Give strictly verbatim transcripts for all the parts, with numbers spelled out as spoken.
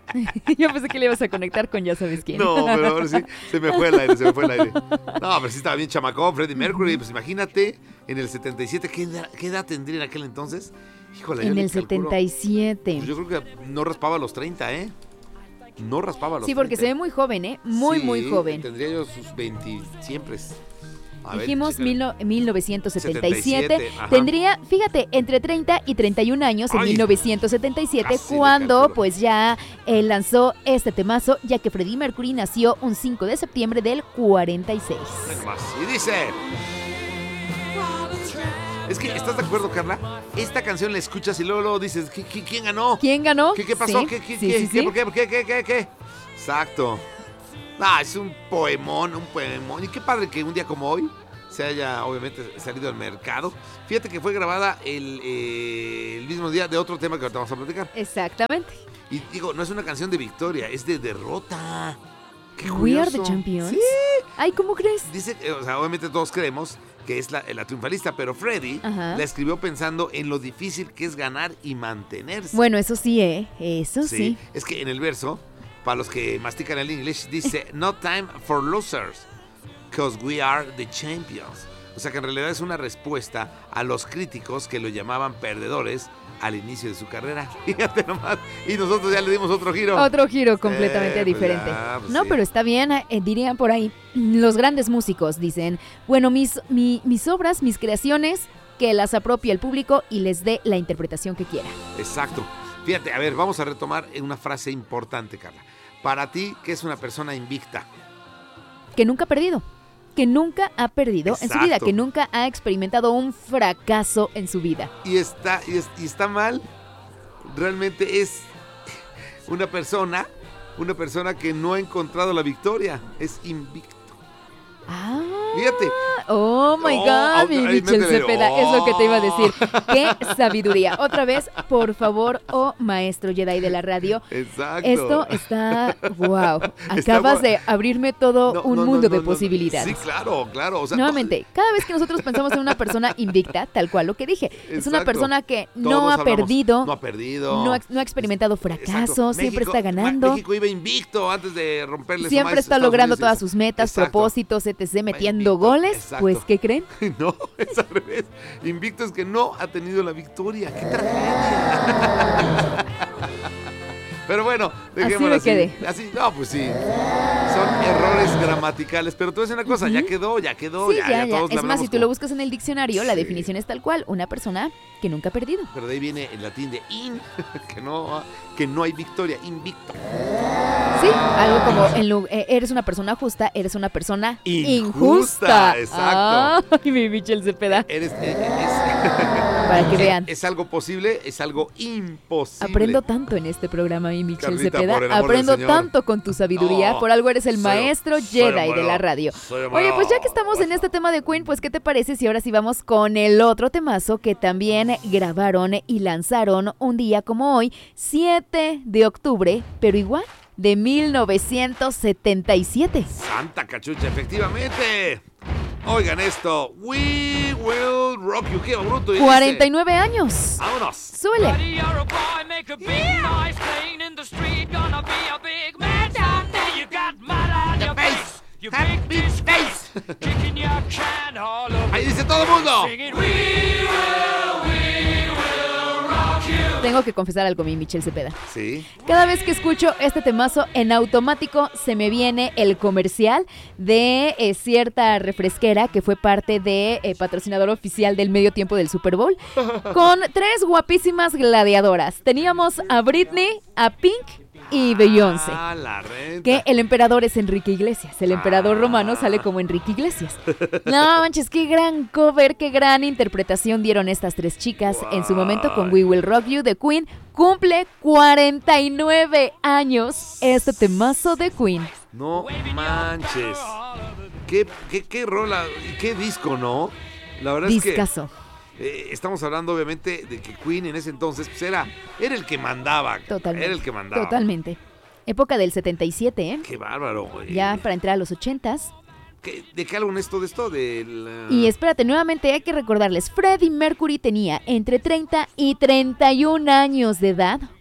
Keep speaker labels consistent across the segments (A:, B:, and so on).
A: Yo pensé que le ibas a conectar con ya sabes quién.
B: No, pero ahora sí, se me fue el aire, se me fue el aire. No, pero sí estaba bien chamacón, Freddie Mercury. Pues imagínate, en el setenta y siete, ¿qué edad, qué edad tendría en aquel entonces? Híjole, yo
A: En
B: le
A: el
B: calculo,
A: setenta y siete.
B: pues yo creo que no raspaba los treinta, ¿eh? No raspaba los
A: Sí, porque
B: treinta.
A: se ve muy joven, ¿eh? Muy,
B: Sí,
A: muy joven.
B: Tendría yo sus veinte siempre. A ver,
A: Dijimos
B: chécale.
A: mil no- mil novecientos setenta y siete.
B: setenta y siete, ajá.
A: Tendría, fíjate, entre treinta y treinta y un años en
B: Ay,
A: mil novecientos setenta y siete,
B: casi le
A: cuando
B: calculo.
A: pues ya eh, lanzó este temazo, ya que Freddie Mercury nació un cinco de septiembre del cuarenta y seis.
B: Nada más. Y dice... Es que, ¿estás de acuerdo, Carla? Esta canción la escuchas y luego, luego dices, ¿qui- qui- ¿quién ganó?
A: ¿Quién ganó?
B: ¿Qué, qué pasó?
A: Sí,
B: ¿Qué, qué,
A: sí,
B: qué,
A: sí,
B: qué,
A: sí.
B: ¿Por qué? ¿Por qué? ¿Qué? ¿Qué? ¿Qué? Exacto. Ah, es un poemón, un poemón. Y qué padre que un día como hoy se haya, obviamente, salido al mercado. Fíjate que fue grabada el, eh, el mismo día de otro tema que ahorita vamos a platicar.
A: Exactamente.
B: Y digo, no es una canción de victoria, es de derrota. Qué
A: We are the
B: curioso.
A: champions.
B: Sí.
A: Ay, ¿cómo crees?
B: Dice, eh, o sea, obviamente todos creemos que es la, la triunfalista, pero Freddie
A: Ajá.
B: la escribió pensando en lo difícil que es ganar y mantenerse.
A: Bueno, eso sí, ¿eh? Eso sí.
B: Es que en el verso, para los que mastican el inglés, dice, no time for losers, because we are the champions. O sea que en realidad es una respuesta a los críticos que lo llamaban perdedores al inicio de su carrera. Fíjate nomás. Y nosotros ya le dimos otro giro.
A: Otro giro completamente
B: Eh, pues
A: diferente.
B: ya, pues
A: no,
B: sí.
A: pero está bien, eh, dirían por ahí, los grandes músicos dicen, bueno, mis, mi- mis obras, mis creaciones, que las apropie el público y les dé la interpretación que quiera.
B: Exacto. Fíjate, a ver, vamos a retomar una frase importante, Carla. Para ti, ¿qué es una persona invicta?
A: Que nunca ha perdido, que nunca ha perdido en su vida,
B: Exacto.
A: que nunca ha experimentado un fracaso en su vida.
B: Y está, y, es- y está mal, realmente es una persona, una persona que no ha encontrado la victoria, es invicto.
A: Ah,
B: Fíjate.
A: oh my
B: Oh,
A: God, mi
B: ahí
A: Michel
B: métele.
A: Cepeda, es lo que te iba a decir.
B: Oh.
A: ¡Qué sabiduría! Otra vez, por favor, oh maestro Jedi de la radio.
B: Exacto.
A: Esto está, wow,
B: Está
A: acabas
B: gua-
A: de abrirme todo
B: No,
A: un
B: no, no,
A: mundo
B: no,
A: de
B: no, no.
A: posibilidades.
B: Sí, claro, claro. O sea,
A: Nuevamente, cada vez que nosotros pensamos en una persona invicta, tal cual lo que dije, es una
B: Exacto.
A: persona que no
B: todos
A: ha
B: hablamos,
A: perdido,
B: No ha perdido.
A: no ha, no ha experimentado
B: Exacto.
A: fracasos, siempre
B: México-
A: está ganando,
B: Ma- México iba invicto antes de romperle su
A: siempre
B: madre a
A: está
B: Estados
A: logrando
B: Unidos.
A: todas sus metas,
B: Exacto.
A: propósitos, etcétera, metiendo
B: invicto,
A: goles.
B: exacto.
A: Pues, ¿qué creen?
B: No, es al revés. Invicto es que no ha tenido la victoria. ¡Qué tragedia! Pero bueno, dejémoslo
A: me
B: así.
A: quedé.
B: Así, no, pues sí. Son errores gramaticales. Pero tú ves una cosa, ya quedó, ya quedó,
A: Sí,
B: ya,
A: ya,
B: ya
A: ya.
B: todos la
A: Es más,
B: hablamos
A: si tú lo
B: como-
A: buscas en el diccionario, la
B: Sí.
A: definición es tal cual, una persona que nunca ha perdido.
B: Pero de ahí viene el latín de in, que no, que no hay victoria, invicto.
A: Sí, algo como en lu- eh, eres una persona justa, eres una persona
B: Injusta,
A: injusta.
B: exacto.
A: Ay, mi Michel Cepeda.
B: Eres, eh, es,
A: Para que vean.
B: es algo posible, es algo imposible.
A: Aprendo tanto en este programa, mi Michel
B: Carlita,
A: Cepeda.
B: por el amor
A: Aprendo
B: del Señor.
A: tanto con tu sabiduría.
B: No,
A: por algo eres el
B: soy-
A: maestro
B: soy
A: Jedi
B: humano,
A: de la radio.
B: soy humano.
A: Oye, pues ya que estamos en este tema de Queen, pues ¿qué te parece si ahora sí vamos con el otro temazo que también grabaron y lanzaron un día como hoy, siete de octubre, pero igual, de mil novecientos setenta y siete.
B: Santa cachucha, efectivamente. Oigan esto. We will rock you. Qué bruto. ¿Y
A: cuarenta y
B: dice?
A: nueve años.
B: Vámonos.
A: Súbele.
C: Buddy, you're a boy, make a big noise, playing in the street, gonna be a big man someday. You got mud on your face, you big this face, kicking your can all over.
B: Ahí dice todo el mundo.
C: Singing, we will, we will rock you.
A: Tengo que confesar algo, mi Michel Cepeda.
B: Sí.
A: Cada vez que escucho este temazo, en automático se me viene el comercial de eh, cierta refresquera que fue parte de eh, patrocinador oficial del medio tiempo del Super Bowl, con tres guapísimas gladiadoras. Teníamos a Britney, a Pink y Beyoncé.
B: Ah, la renta.
A: Que el emperador es Enrique Iglesias. El emperador
B: Ah.
A: romano sale como Enrique Iglesias. No manches, qué gran cover, qué gran interpretación dieron estas tres chicas en su momento con We Will Rock You de Queen. Cumple cuarenta y nueve años este temazo de Queen.
B: No manches. Qué, qué, qué rola, y qué disco, ¿no? La verdad
A: Discazo.
B: es que eh, estamos hablando obviamente de que Queen en ese entonces pues era, era el que mandaba.
A: Totalmente.
B: Era el que mandaba.
A: Totalmente. Época del setenta y siete, ¿eh?
B: Qué bárbaro, güey.
A: Ya para entrar a los ochentas.
B: ¿Qué- ¿De qué álbum es todo esto? Del, uh,
A: Y espérate, nuevamente hay que recordarles, Freddie Mercury tenía entre treinta y treinta y un años de edad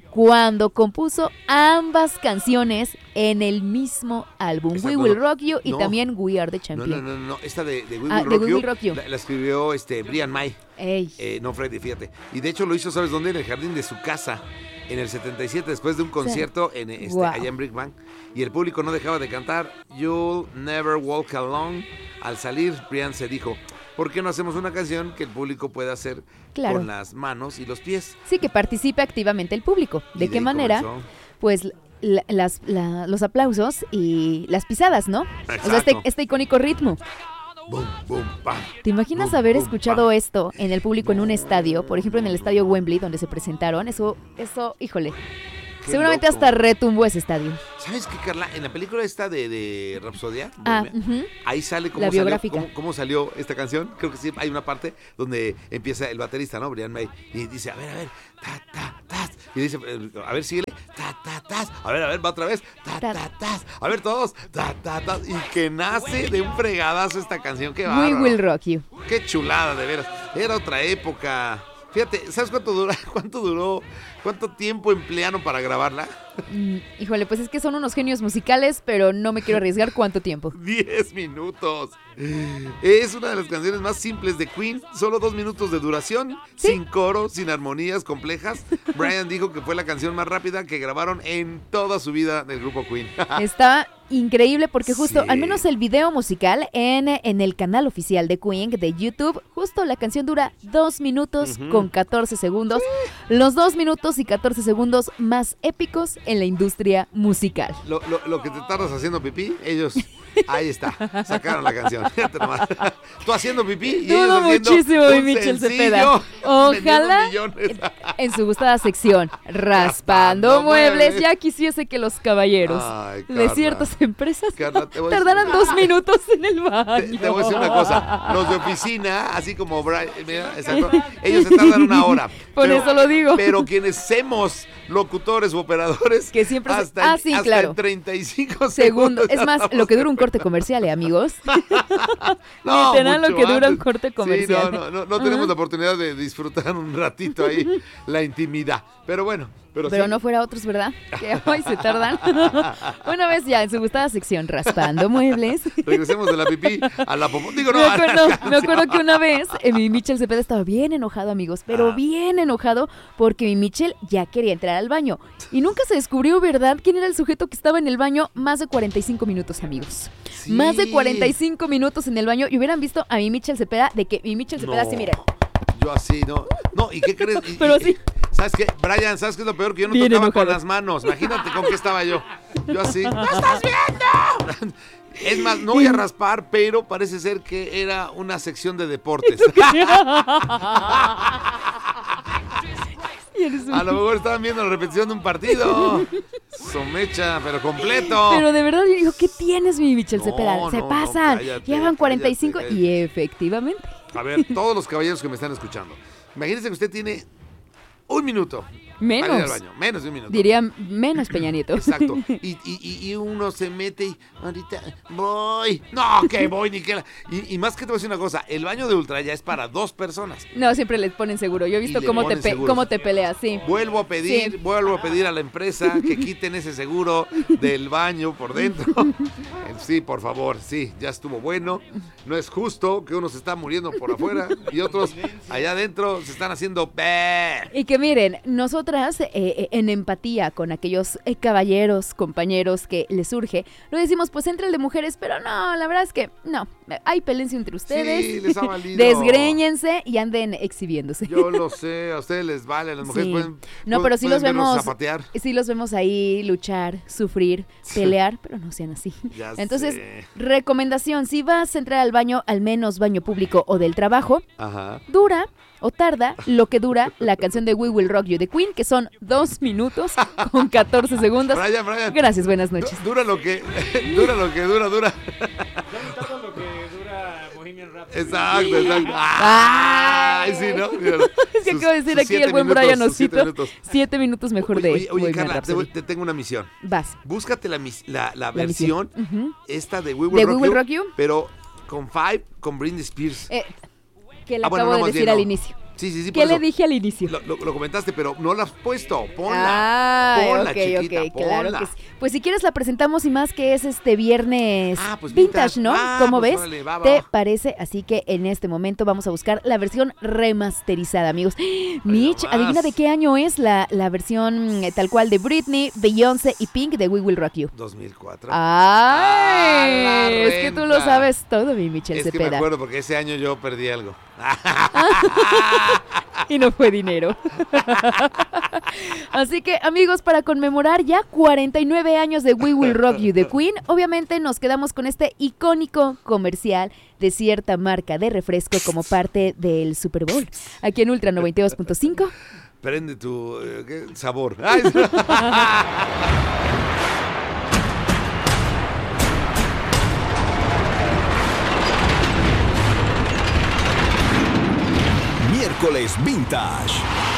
A: cuando compuso ambas canciones en el mismo álbum,
B: Exacto,
A: We Will
B: no.
A: Rock You y
B: No.
A: también We Are the
B: No,
A: Champion.
B: no, no, no, esta de, de We Will,
A: Ah,
B: Rock,
A: de We
B: You,
A: Will Rock You.
B: La, la escribió este Brian May,
A: Ey.
B: eh, no Freddy, fíjate. Y de hecho lo hizo, ¿sabes dónde? En el jardín de su casa, en el setenta y siete, después de un concierto en, este,
A: Wow.
B: allá en Brick Bank. Y el público no dejaba de cantar You'll Never Walk Alone. Al salir, Brian se dijo, ¿por qué no hacemos una canción que el público pueda hacer
A: Claro.
B: con las manos y los pies?
A: Sí, que participe activamente el público.
B: Y
A: ¿De
B: de
A: qué
B: ahí
A: manera?
B: comenzó.
A: Pues la- las, la- los aplausos y las pisadas, ¿no? O sea, este,
B: Exacto.
A: este icónico ritmo.
B: Boom, boom, pam.
A: ¿Te imaginas
B: Boom,
A: haber
B: boom,
A: escuchado
B: pam.
A: esto en el público en un estadio? Por ejemplo, en el estadio Wembley, donde se presentaron. Eso, eso, híjole.
B: Qué
A: Seguramente
B: loco.
A: hasta retumbó ese estadio.
B: ¿Sabes qué, Carla? En la película esta de, de Rapsodia,
A: Ah,
B: Bohemia,
A: ujú.
B: ahí sale cómo
A: La
B: salió,
A: biográfica.
B: cómo, cómo salió esta canción. Creo que sí, hay una parte donde empieza el baterista, ¿no? Brian May. Y dice, a ver, a ver, ta, ta, tas. Y dice, eh, a ver, síguele, ta, ta, tas. A ver, a ver, va otra vez, ta,
A: Ta.
B: ta, tas. A ver, todos, ta, ta, tas. Y que nace de un fregadazo esta canción. Qué
A: We
B: bárbaro.
A: Will Rock You.
B: Qué chulada, de veras. Era otra época. Fíjate, ¿sabes cuánto duró? ¿Cuánto duró? ¿Cuánto tiempo emplearon para grabarla?
A: Mm, híjole, pues es que son unos genios musicales, pero no me quiero arriesgar cuánto tiempo.
B: Diez minutos. Es una de las canciones más simples de Queen. Solo dos minutos de duración,
A: Sí.
B: sin coro, sin armonías complejas. Brian dijo que fue la canción más rápida que grabaron en toda su vida del grupo Queen.
A: Está increíble porque justo,
B: Sí.
A: al menos el video musical en, en el canal oficial de Queen de YouTube, justo la canción dura dos minutos
B: Ujú.
A: con catorce segundos. Los dos minutos y catorce segundos más épicos en la industria musical.
B: Lo, lo- lo que te tardas haciendo pipí, ellos, ahí está, sacaron la canción. Fíjate nomás. Tú haciendo pipí y ellos
A: Dudo
B: haciendo
A: muchísimo,
B: un
A: mi Michel
B: sencillo,
A: Cepeda.
B: vendiendo
A: Ojalá
B: millones.
A: en su gustada sección, Raspando
B: Raspando
A: Muebles,
B: Muebles.
A: ya quisiese que los caballeros
B: Ay,
A: de
B: Carla.
A: ciertas empresas
B: Carla, te voy a decir-
A: tardaran dos minutos en el
B: Te,
A: baño.
B: te voy a decir una cosa, los de oficina, así como Brian, mira, exacto, ellos se tardan una hora.
A: Por eso lo digo.
B: Pero quienes somos locutores u operadores,
A: Que siempre se-
B: hasta,
A: ah, sí,
B: hasta
A: claro.
B: en treinta y cinco
A: Segundo,
B: segundos.
A: es
B: ya
A: más,
B: estamos
A: lo que dura un
B: de
A: corte comercial, ¿eh, amigos?
B: No,
A: Literal, lo
B: mucho
A: que dura un
B: antes.
A: corte comercial.
B: Sí, no, no, no, no tenemos la oportunidad de disfrutar un ratito ahí la intimidad. Pero bueno, pero,
A: Pero
B: sí.
A: no fuera otros, ¿verdad? Que hoy se tardan. Una vez ya en su gustada sección, Raspando Muebles.
B: Regresemos de la pipí a la popó. Digo, no,
A: Me
B: a la
A: acuerdo, me
B: canción.
A: acuerdo que una vez eh, mi Michel Cepeda estaba bien enojado, amigos, pero
B: Ah.
A: bien enojado porque mi Michel ya quería entrar al baño. Y nunca se descubrió, ¿verdad?, quién era el sujeto que estaba en el baño más de cuarenta y cinco minutos, amigos.
B: Sí.
A: Más de cuarenta y cinco minutos en el baño y hubieran visto a mi Michel Cepeda de que mi Michel Cepeda
B: No.
A: así, miren.
B: Yo así, ¿no? No, ¿y qué crees? Y-
A: Pero
B: y-
A: sí.
B: ¿Sabes qué? Brian, ¿sabes qué es lo peor? Que yo no
A: Bien
B: tocaba
A: enojado.
B: con las manos. Imagínate con qué estaba yo. Yo así. ¡No estás viendo! Es más, no voy a raspar, pero parece ser que era una sección de deportes.
A: Y eres un-
B: A lo mejor estaban viendo la repetición de un partido. Somecha, pero completo.
A: Pero de verdad, yo digo, ¿qué tienes, mi Michel
B: No,
A: Cepeda? Se
B: no, no,
A: pasan.
B: cállate,
A: Llevan cuarenta y cinco
B: cállate,
A: y efectivamente.
B: A ver, todos los caballeros que me están escuchando. Imagínense que usted tiene un minuto. Para ir al
A: Menos.
B: baño. Menos de un minuto.
A: Diría menos Peña Nieto.
B: Exacto. Y, y- y- y uno se mete y ahorita voy. No, que voy, ni que la- Y, y más que te voy a decir una cosa, el baño de Ultra ya es para dos personas.
A: No, siempre les ponen seguro. Yo he visto
B: Y le
A: cómo te,
B: ponen
A: pe-
B: seguro.
A: cómo te peleas, sí.
B: Vuelvo a pedir,
A: Sí.
B: vuelvo a pedir a la empresa que quiten ese seguro del baño por dentro. Sí, por favor, sí, ya estuvo bueno. No es justo que uno se está muriendo por afuera y otros allá adentro se están haciendo pe.
A: Y que miren, nosotras eh, eh, en empatía con aquellos eh, caballeros, compañeros que les surge, lo decimos, pues entre el de mujeres, pero no, la verdad es que no, hay pelencia entre ustedes.
B: Sí, les ha valido.
A: Desgréñense y anden exhibiéndose.
B: Yo lo sé, a ustedes les vale, las mujeres
A: Sí.
B: pueden.
A: No,
B: pueden-
A: pero sí
B: pueden
A: los
B: verlos
A: vemos,
B: zapatear.
A: sí los vemos ahí luchar, sufrir, pelear, pero no sean así.
B: Ya
A: Entonces,
B: sé.
A: recomendación, si vas a entrar al baño, al menos baño público o del trabajo,
B: Ajá.
A: dura o tarda lo que dura la canción de We Will Rock You de Queen, que son dos minutos con catorce segundos.
B: Brian, Brian.
A: Gracias, buenas noches.
B: Du- Dura lo que dura lo que dura, dura.
D: Todo lo que dura Bohemian Rhapsody.
B: Exacto, exacto.
A: Ah.
B: Ay, sí, ¿no? Míralo.
A: Es que
B: Sus-
A: acabo de decir
B: sus
A: aquí
B: siete
A: el buen
B: minutos,
A: Brian
B: sus siete
A: Osito.
B: minutos.
A: Siete minutos mejor de
B: Oye, oye,
A: Bohemian
B: Carla, te,
A: Rhapsody.
B: voy- te tengo una misión.
A: Vas.
B: Búscate la, mis- la, la,
A: La
B: versión,
A: misión. Ujú.
B: esta de We Will,
A: ¿De
B: Rock,
A: We Will
B: You,
A: Rock You?
B: pero con Five, con Britney Spears.
A: Eh, que le
B: Ah, bueno,
A: acabo
B: no,
A: de
B: más
A: decir
B: bien
A: al
B: no.
A: inicio.
B: Sí, sí, sí.
A: ¿Qué
B: por
A: le
B: eso.
A: dije al inicio?
B: Lo, lo- lo comentaste, pero no la has puesto. Ponla.
A: Ah,
B: ponla,
A: ok,
B: chiquita,
A: ok, claro
B: ponla.
A: que sí. Pues si quieres la presentamos y más que es este viernes
B: Ah, pues
A: vintage,
B: vintage.
A: ¿no?
B: Ah,
A: ¿Cómo
B: pues
A: ves?
B: órale, va, va,
A: ¿Te
B: va.
A: parece? Así que en este momento vamos a buscar la versión remasterizada, amigos. Mitch,
B: nomás.
A: adivina de qué año es la, la versión eh, tal cual de Britney, Beyoncé y Pink de We Will Rock You.
B: dos mil cuatro.
A: ¡Ay!
B: Ah, la
A: es que tú lo
B: renta.
A: sabes todo, mi Michelle
B: es que
A: Cepeda.
B: me acuerdo porque ese año yo perdí algo.
A: Y no fue dinero. Así que, amigos, para conmemorar ya cuarenta y nueve años de We Will Rock You de Queen, obviamente nos quedamos con este icónico comercial de cierta marca de refresco como parte del Super Bowl. Aquí en Ultra noventa y dos punto cinco.
B: Prende tu eh, ¿qué? sabor. Ay,
E: Miércoles Vintage.